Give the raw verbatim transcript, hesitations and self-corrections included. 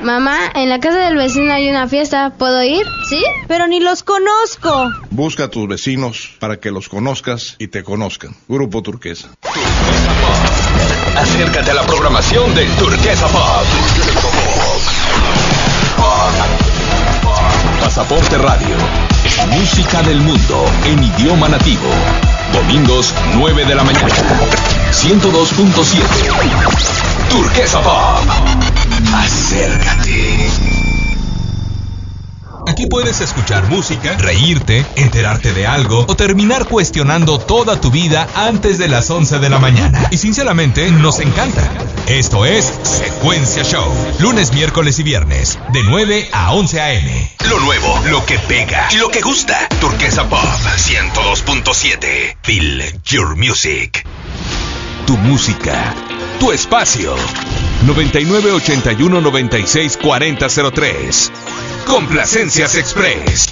Mamá, en la casa del vecino hay una fiesta, ¿puedo ir? ¿Sí? Pero ni los conozco. Busca a tus vecinos para que los conozcas y te conozcan. Grupo Turquesa. Turquesa Pop. Acércate a la programación de Turquesa Pop. Pasaporte Radio. Música del mundo en idioma nativo. Domingos, nueve de la mañana. ciento dos punto siete. Turquesa Pop. Acércate. Aquí puedes escuchar música, reírte, enterarte de algo o terminar cuestionando toda tu vida antes de las once de la mañana. Y sinceramente, nos encanta. Esto es Secuencia Show. Lunes, miércoles y viernes, de nueve a once a eme. Lo nuevo, lo que pega y lo que gusta. Turquesa Pop ciento dos punto siete. Feel your music. Tu música, tu espacio. noventa y nueve ochenta y uno noventa y seis cuarenta cero tres. Complacencias Express.